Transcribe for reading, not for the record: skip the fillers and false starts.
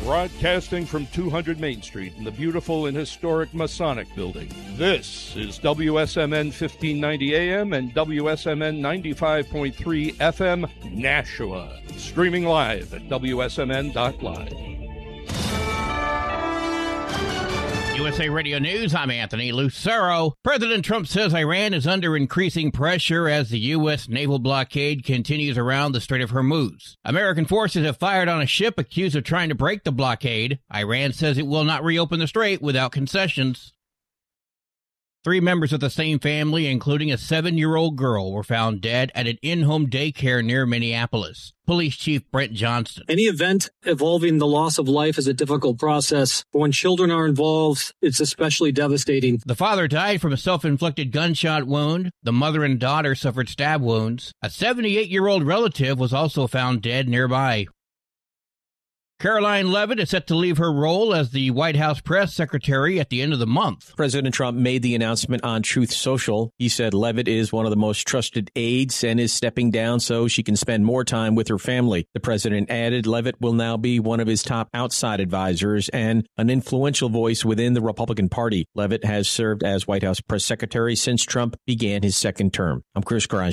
Broadcasting from 200 Main Street in the beautiful and historic Masonic Building. This is WSMN 1590 AM and WSMN 95.3 FM Nashua. Streaming live at WSMN.live. USA Radio News, I'm Anthony Lucero. President Trump says Iran is under increasing pressure as the U.S. naval blockade continues around the Strait of Hormuz. American forces have fired on a ship accused of trying to break the blockade. Iran says it will not reopen the strait without concessions. 3 members of the same family, including a 7-year-old girl, were found dead at an in-home daycare near Minneapolis. Police Chief Brent Johnston. Any event involving the loss of life is a difficult process, but when children are involved, it's especially devastating. The father died from a self-inflicted gunshot wound. The mother and daughter suffered stab wounds. A 78-year-old relative was also found dead nearby. Caroline Leavitt is set to leave her role as the White House press secretary at the end of the month. President Trump made the announcement on Truth Social. He said Leavitt is one of the most trusted aides and is stepping down so she can spend more time with her family. The president added Leavitt will now be one of his top outside advisors and an influential voice within the Republican Party. Leavitt has served as White House press secretary since Trump began his second term. I'm Chris Garage.